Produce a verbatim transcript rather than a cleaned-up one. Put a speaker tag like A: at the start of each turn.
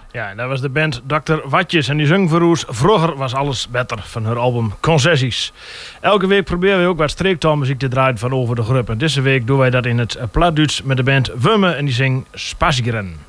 A: Ja, en dat was de band dokter Watjes en die zong voor ons Vroeger was alles beter van haar album Concessies. Elke week proberen we ook wat streektaalmuziek te draaien van over de groep. En deze week doen wij dat in het Plaatduits met de band Wumme en die zingt Spasieren.